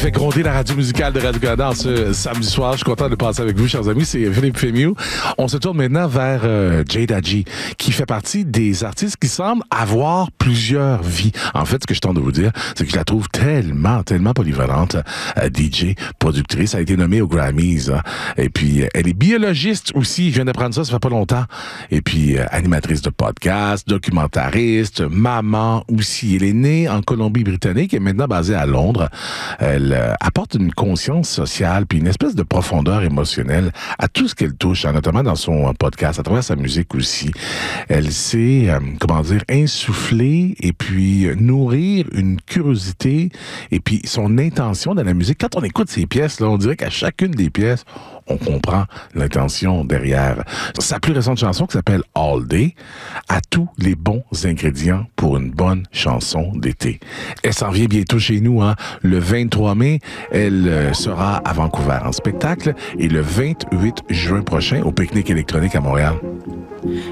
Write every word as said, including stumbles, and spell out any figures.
fait gronder la radio musicale de Radio-Canada ce samedi soir. Je suis content de passer avec vous, chers amis. C'est Philippe Fémieux. On se tourne maintenant vers euh, Jade Adji, qui fait partie des artistes qui semblent avoir plusieurs vies. En fait, ce que je tente de vous dire, c'est que je la trouve tellement, tellement polyvalente. Euh, D J, productrice, a été nommée aux Grammys. Hein. Et puis, elle est biologiste aussi. Je viens d'apprendre ça, ça fait pas longtemps. Et puis, euh, animatrice de podcast, documentariste, maman aussi. Elle est née en Colombie-Britannique et est maintenant basée à Londres. Elle euh, apporte une conscience sociale puis une espèce de profondeur émotionnelle à tout ce qu'elle touche, hein, notamment dans son podcast, à travers sa musique aussi. Elle sait, euh, comment dire, insuffler et puis nourrir une curiosité et puis son intention dans la musique. Quand on écoute ses pièces, là, on dirait qu'à chacune des pièces, on comprend l'intention derrière. Sa plus récente chanson qui s'appelle All Day a tous les bons ingrédients pour une bonne chanson d'été. Elle s'en vient bientôt chez nous, hein. Le vingt-trois mai, elle euh, sera à Vancouver en spectacle et le vingt-huit juin prochain au Pique-Nique électronique à Montréal.